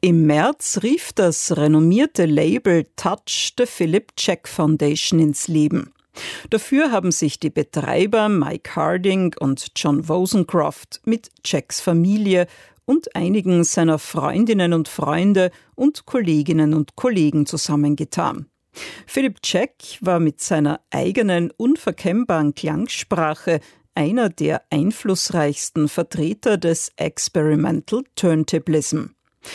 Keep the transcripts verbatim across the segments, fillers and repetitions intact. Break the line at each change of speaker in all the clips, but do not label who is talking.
Im März rief das renommierte Label Touch the Philip Jack Foundation ins Leben. Dafür haben sich die Betreiber Mike Harding und John Wozencroft mit Jacks Familie und einigen seiner Freundinnen und Freunde und Kolleginnen und Kollegen zusammengetan. Philip Jack war mit seiner eigenen, unverkennbaren Klangsprache einer der einflussreichsten Vertreter des Experimental Turntablism.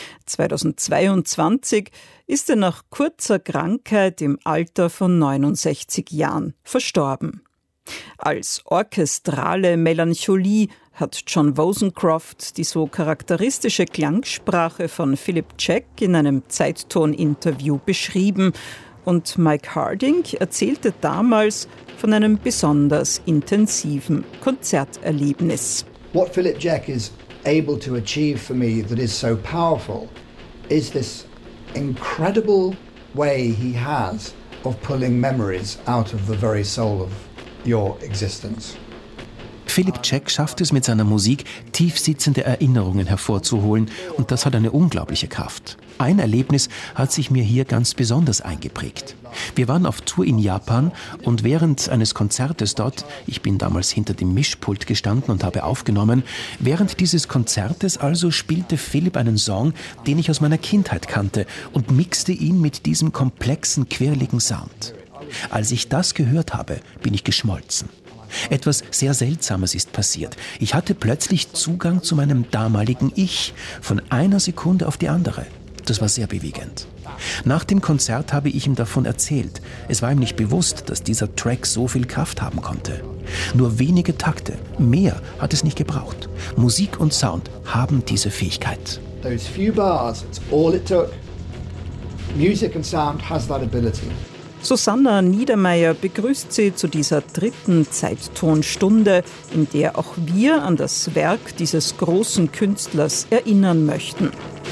zweitausendzweiundzwanzig ist er nach kurzer Krankheit im Alter von neunundsechzig Jahren verstorben. Als orchestrale Melancholie hat John Wozencroft die so charakteristische Klangsprache von Philip Jack in einem Zeitton-Interview beschrieben und Mike Harding erzählte damals von einem besonders intensiven Konzerterlebnis.
What Philip Jack is able to achieve for me that is so powerful is this incredible way he has of pulling memories out of the very soul of your existence.
Philip Jack schafft es mit seiner Musik, tiefsitzende Erinnerungen hervorzuholen, und das hat eine unglaubliche Kraft. Ein Erlebnis hat sich mir hier ganz besonders eingeprägt. Wir waren auf Tour in Japan und während eines Konzertes dort, ich bin damals hinter dem Mischpult gestanden und habe aufgenommen, während dieses Konzertes also spielte Philip einen Song, den ich aus meiner Kindheit kannte, und mixte ihn mit diesem komplexen, quirligen Sound. Als ich das gehört habe, bin ich geschmolzen. Etwas sehr Seltsames ist passiert. Ich hatte plötzlich Zugang zu meinem damaligen Ich, von einer Sekunde auf die andere. Das war sehr bewegend. Nach dem Konzert habe ich ihm davon erzählt. Es war ihm nicht bewusst, dass dieser Track so viel Kraft haben konnte. Nur wenige Takte, mehr hat es nicht gebraucht. Musik und Sound haben diese Fähigkeit.
Those few bars, it's all it took. Music and sound has that ability.
Susanna Niedermeyer begrüßt Sie zu dieser dritten Zeittonstunde, in der auch wir an das Werk dieses großen Künstlers erinnern möchten.